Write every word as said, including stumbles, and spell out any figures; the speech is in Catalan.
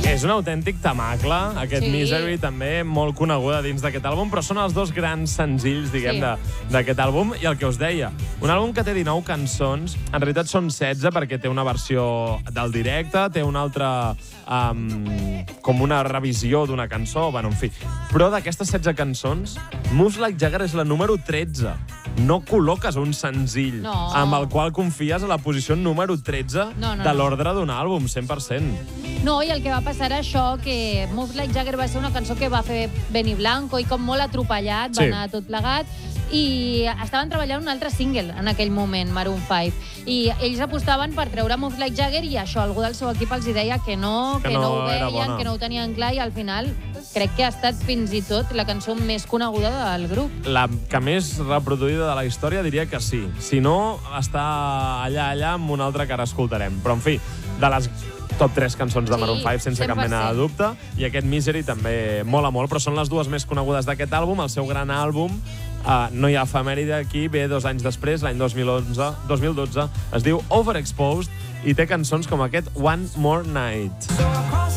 És un autèntic tamacle, aquest Sí. Misery, també molt coneguda dins d'aquest àlbum, però són els dos grans senzills, diguem, Sí. de- d'aquest àlbum. I el que us deia, un àlbum que té dinou cançons, en realitat són setze, perquè té una versió del directe, té una altra um, com una revisió d'una cançó, bueno, en fi. Però d'aquestes setze cançons, Moves Like Jagger és la número tretze. No col·loques un senzill No. amb el qual confies a la posició número tretze No, no, de no. l'ordre d'un àlbum, cent per cent. No, i el que va passar era això, que Moves Like Jagger va ser una cançó que va fer Benny Blanco i com molt atropellat, va Sí. anar tot plegat, i estaven treballant un altre single en aquell moment, Maroon five, i ells apostaven per treure Moves Like Jagger i això, algú del seu equip els hi deia que no, que, Que no, no ho era veien, bona. que no ho tenien clar, i al final crec que ha estat fins i tot la cançó més coneguda del grup. La que més reproduïda de la història diria que sí. Si no, està allà, allà, amb una altra que ara escoltarem. Però, en fi, de les top tres cançons de Sí, Maroon five, sense cap cent per cent. mena de dubte. I aquest Misery també mola molt, però són les dues més conegudes d'aquest àlbum. El seu gran àlbum, uh, no hi ha efemèride aquí, ve dos anys després, l'any dos mil onze, dos mil dotze, es diu Overexposed, i té cançons com aquest One More Night.